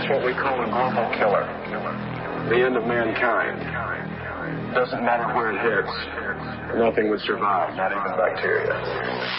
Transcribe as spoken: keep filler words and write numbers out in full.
what we call a global killer. The end of mankind. Doesn't matter where it hits. Nothing would survive, not even bacteria.